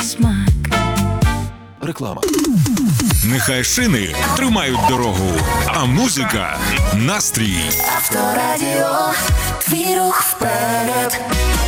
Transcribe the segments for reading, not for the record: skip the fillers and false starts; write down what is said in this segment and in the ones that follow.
смак. Реклама. Нехай шини тримають дорогу, а музика – настрій. Авторадіо, твій рух вперед.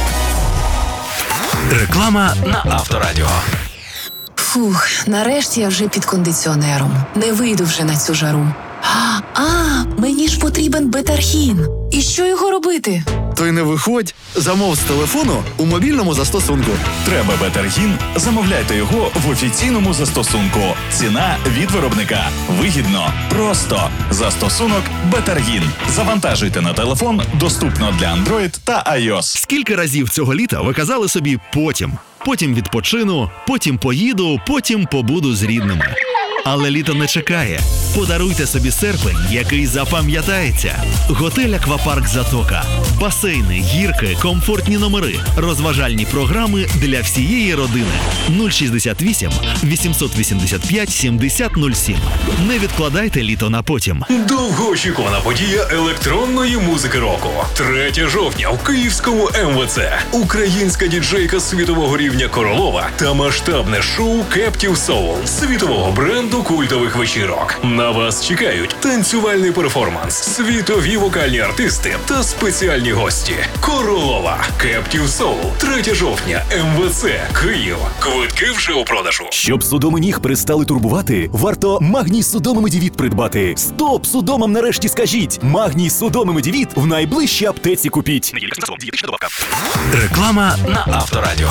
Реклама на Авторадіо. Фух, нарешті я вже під кондиціонером. Не вийду вже на цю жару. Мені ж потрібен бетаргін. І що його робити? То й не виходь. Замов з телефону у мобільному застосунку. Треба бетаргін? Замовляйте його в офіційному застосунку. Ціна від виробника. Вигідно. Просто. Застосунок Бетаргін. Завантажуйте на телефон. Доступно для Android та iOS. Скільки разів цього літа ви казали собі «потім»? Потім відпочину, потім поїду, потім побуду з рідними. Але літо не чекає. Подаруйте собі серпень, який запам'ятається. Готель «Аквапарк Затока». Басейни, гірки, комфортні номери, розважальні програми для всієї родини. 068 885 7007. Не відкладайте літо на потім. Довгоочікувана подія електронної музики року. 3 жовтня в Київському МВЦ. Українська діджейка світового рівня Королова та масштабне шоу Captive Soul світового бренду культових вечірок. На вас чекають танцювальний перформанс, світові вокальні артисти та спеціальні гості. Королова. Captive Soul. 3 жовтня. МВЦ. Київ. Квитки вже у продажу. Щоб судоми ніг перестали турбувати, варто Магній Судоми Медівіт придбати. Стоп судомам нарешті скажіть! Магній Судоми Медівіт в найближчій аптеці купіть. Реклама на Авторадіо.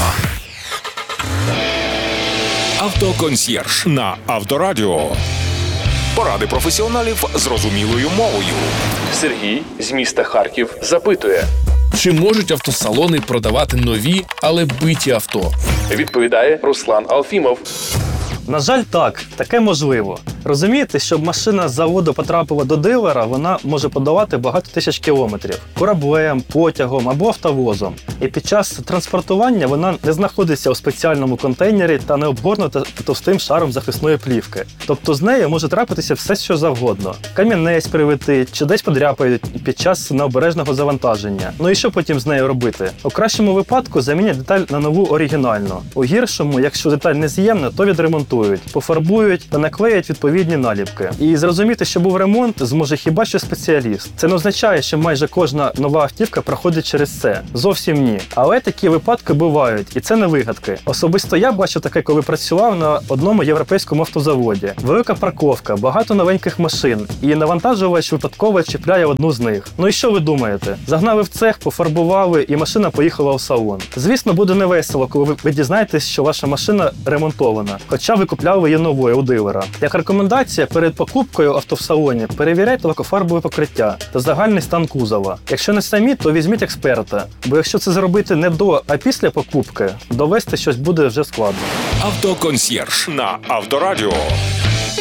Автоконсьєрж на Авторадіо. Поради професіоналів зрозумілою мовою. Сергій з міста Харків запитує: чи можуть автосалони продавати нові, але биті авто? Відповідає Руслан Алфімов. На жаль, так, таке можливо. Розумієте, щоб машина з заводу потрапила до дилера, вона може подавати багато тисяч кілометрів кораблем, потягом або автовозом. І під час транспортування вона не знаходиться у спеціальному контейнері та не обгорнута товстим шаром захисної плівки. Тобто з нею може трапитися все, що завгодно. Камінець прилетить чи десь подряпає під час необережного завантаження. Ну і що потім з нею робити? У кращому випадку замінять деталь на нову оригінальну. У гіршому, якщо деталь не з'ємна, то відремонтують, пофарбують та наклеять відповідні наліпки. І зрозуміти, що був ремонт, зможе хіба що спеціаліст. Це не означає, що майже кожна нова автівка проходить через це. Зовсім ні. Але такі випадки бувають, і це не вигадки. Особисто я бачив таке, коли працював на одному європейському автозаводі. Велика парковка, багато новеньких машин, і навантажувач випадково чіпляє одну з них. Ну і що ви думаєте? Загнали в цех, пофарбували, і машина поїхала в салон. Звісно, буде невесело, коли ви дізнаєтесь, що ваша машина ремонтована, хоча ви купляли її новою у дилера. Як рекомендація, перед покупкою авто в салоні перевіряйте лакофарбове покриття та загальний стан кузова. Якщо не самі, то візьміть експерта, бо якщо це зробити не до, а після покупки, довести щось буде вже складно. Автоконсьєрж на Авторадіо.